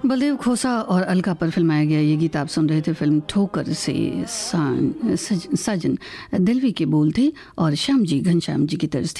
बलदेव खोसा और अलका पर फिल्माया गया ये गीत आप सुन रहे थे फिल्म ठोकर से। साजन दिलवी के बोल थे और श्याम जी घनश्याम जी की तर्ज थी।